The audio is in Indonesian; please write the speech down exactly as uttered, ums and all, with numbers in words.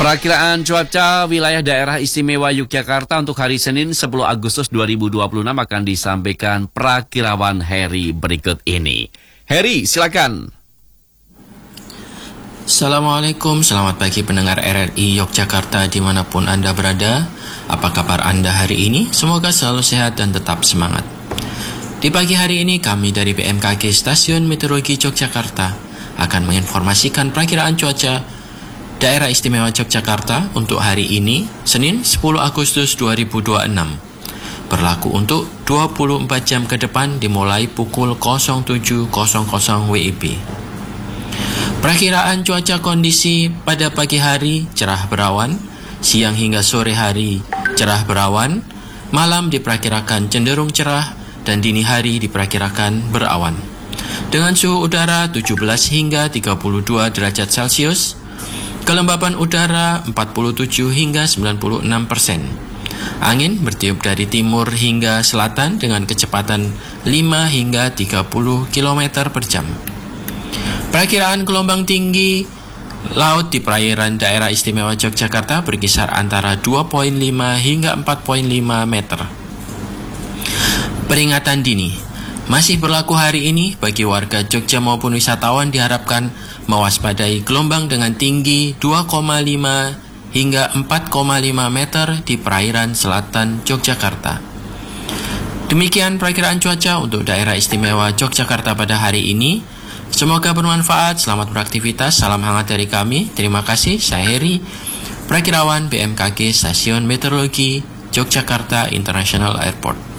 Perakiraan cuaca wilayah daerah istimewa Yogyakarta untuk hari Senin sepuluh Agustus dua ribu dua puluh enam akan disampaikan Prakirawan Heri berikut ini. Heri, silakan. Assalamualaikum, selamat pagi pendengar R R I Yogyakarta dimanapun Anda berada. Apa kabar Anda hari ini? Semoga selalu sehat dan tetap semangat. Di pagi hari ini kami dari B M K G Stasiun Meteorologi Yogyakarta akan menginformasikan perakiraan cuaca Daerah Istimewa Yogyakarta untuk hari ini, Senin sepuluh Agustus dua ribu dua puluh enam. Berlaku untuk dua puluh empat jam ke depan dimulai pukul nol tujuh nol nol W I B. Perakiraan cuaca kondisi pada pagi hari cerah berawan, siang hingga sore hari cerah berawan, malam diperkirakan cenderung cerah, dan dini hari diperkirakan berawan. Dengan suhu udara tujuh belas hingga tiga puluh dua derajat Celcius, kelembapan udara empat puluh tujuh hingga sembilan puluh enam persen. Angin bertiup dari timur hingga selatan dengan kecepatan lima hingga tiga puluh kilometer per jam. Perakiraan gelombang tinggi laut di perairan daerah istimewa Yogyakarta berkisar antara dua koma lima hingga empat koma lima meter. Peringatan dini masih berlaku hari ini bagi warga Jogja maupun wisatawan diharapkan mewaspadai gelombang dengan tinggi dua koma lima hingga empat koma lima meter di perairan selatan Yogyakarta. Demikian perakiraan cuaca untuk daerah istimewa Yogyakarta pada hari ini. Semoga bermanfaat, selamat beraktivitas, salam hangat dari kami. Terima kasih, saya Heri, Prakirawan B M K G Stasiun Meteorologi Yogyakarta International Airport.